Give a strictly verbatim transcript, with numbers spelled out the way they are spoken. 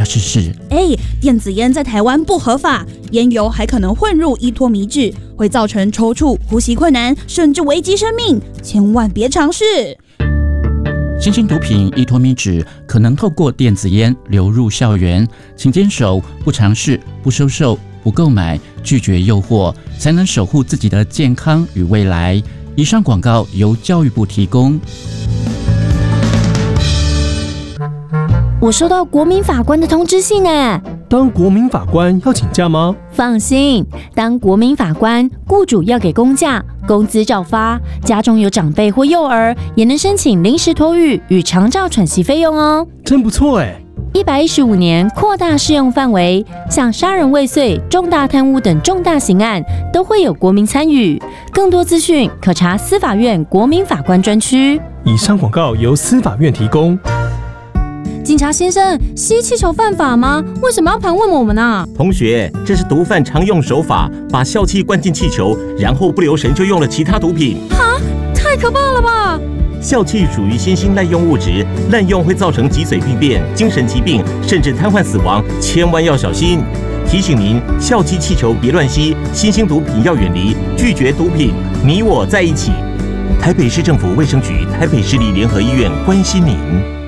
试试。 哎，电子烟在台湾不合法，烟油还可能混入依托米酯，会造成抽搐、呼吸困难，甚至危及生命，千万别尝试。 新型毒品依托米酯可能透过电子烟流入校园，请坚守不尝试、不收受、不购买，拒绝诱惑，才能守护自己的健康与未来。以上广告由教育部提供。 我收到国民法官的通知信呢。 当国民法官要请假吗？ 放心，当国民法官，雇主要给公假，工资照发，家中有长辈或幼儿，也能申请临时托育与长照喘息费用哦。 真不错哎！ 一百一十五年扩大适用范围，像杀人未遂、重大贪污等重大刑案都会有国民参与。更多资讯可查司法院国民法官专区。 以上广告由司法院提供。 警察先生，吸气球犯法吗？为什么要盘问我们啊？ 同学，这是毒贩常用手法，把笑气灌进气球，然后不留神就用了其他毒品。 哈，太可怕了吧！ 笑气属于新兴滥用物质，滥用会造成脊髓病变、精神疾病，甚至瘫痪死亡，千万要小心。提醒您，笑气气球别乱吸，新兴毒品要远离，拒绝毒品，你我在一起。台北市政府卫生局、台北市立联合医院关心您。